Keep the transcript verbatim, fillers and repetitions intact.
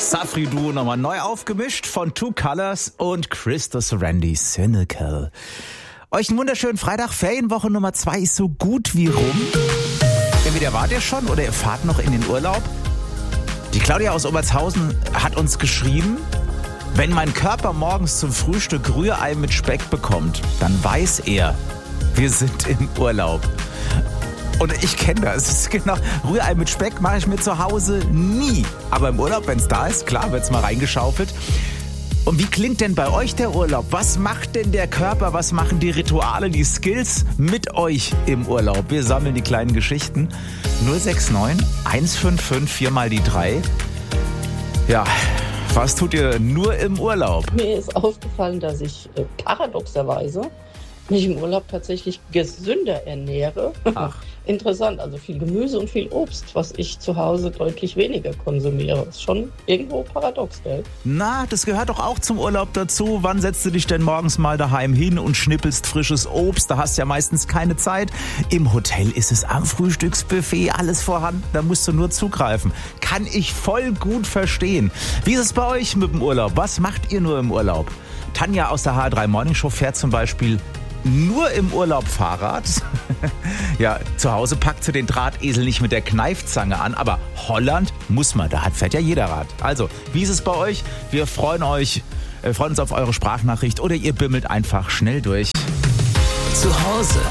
Safri-Duo nochmal neu aufgemischt von Two Colors und Christos Randy Cynical. Euch einen wunderschönen Freitag. Ferienwoche Nummer zwei ist so gut wie rum. Entweder wart ihr schon oder ihr fahrt noch in den Urlaub. Die Claudia aus Obertshausen hat uns geschrieben, wenn mein Körper morgens zum Frühstück Rührei mit Speck bekommt, dann weiß er, wir sind im Urlaub. Und ich kenne das. Es ist genau, Rührei mit Speck mache ich mir zu Hause nie. Aber im Urlaub, wenn es da ist, klar, wird's mal reingeschaufelt. Und wie klingt denn bei euch der Urlaub? Was macht denn der Körper? Was machen die Rituale, die Skills mit euch im Urlaub? Wir sammeln die kleinen Geschichten. null sechs neun, eins fünf fünf, vier mal die drei. Ja, was tut ihr nur im Urlaub? Mir ist aufgefallen, dass ich äh, paradoxerweise mich im Urlaub tatsächlich gesünder ernähre. Ach. Interessant, also viel Gemüse und viel Obst, was ich zu Hause deutlich weniger konsumiere. Ist schon irgendwo paradox, gell? Na, das gehört doch auch zum Urlaub dazu. Wann setzt du dich denn morgens mal daheim hin und schnippelst frisches Obst? Da hast du ja meistens keine Zeit. Im Hotel ist es am Frühstücksbuffet alles vorhanden. Da musst du nur zugreifen. Kann ich voll gut verstehen. Wie ist es bei euch mit dem Urlaub? Was macht ihr nur im Urlaub? Tanja aus der H drei Morning Show fährt zum Beispiel nur im Urlaub Fahrrad. Ja, zu Hause packt sie den Drahtesel nicht mit der Kneifzange an, aber Holland muss man, da fährt ja jeder Rad. Also, wie ist es bei euch? Wir freuen euch, äh, freuen uns auf eure Sprachnachricht oder ihr bimmelt einfach schnell durch. Zu Hause